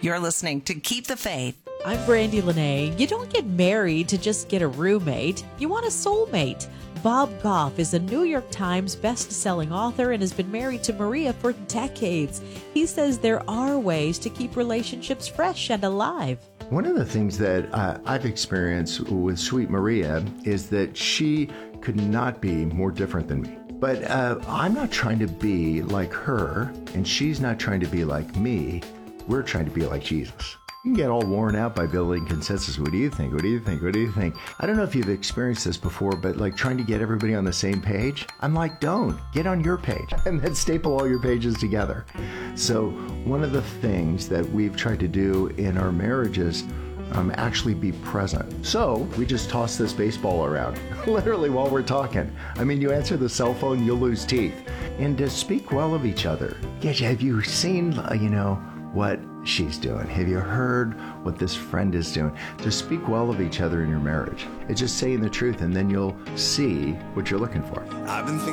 You're listening to Keep the Faith. I'm Brandy Lene. You don't get married to just get a roommate. You want a soulmate. Bob Goff is a New York Times best-selling author and has been married to Maria for decades. He says there are ways to keep relationships fresh and alive. One of the things that I've experienced with Sweet Maria is that she could not be more different than me. But I'm not trying to be like her, and she's not trying to be like me. We're trying to be like Jesus. You can get all worn out by building consensus. What do you think? What do you think? What do you think? I don't know if you've experienced this before, but like trying to get everybody on the same page, I'm like, don't. Get on your page and then staple all your pages together. So one of the things that we've tried to do in our marriages actually be present. So we just toss this baseball around, literally while we're talking. I mean, you answer the cell phone, you'll lose teeth. And to speak well of each other. Have you seen, what she's doing? Have you heard what this friend is doing? To speak well of each other in your marriage. It's just saying the truth, and then you'll see what you're looking for. I've been thinking